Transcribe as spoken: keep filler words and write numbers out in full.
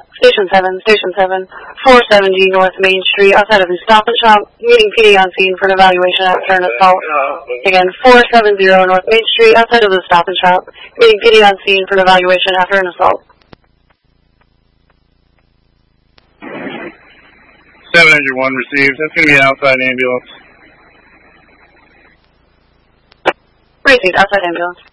Station seven, Station seven, four seventy North Main Street, outside of the Stop and Shop, meeting P D on scene for an evaluation after an assault. Again, four seventy North Main Street, outside of the Stop and Shop, meeting P D on scene for an evaluation after an assault. seven hundred one received. That's going to be an outside ambulance. Received, outside ambulance.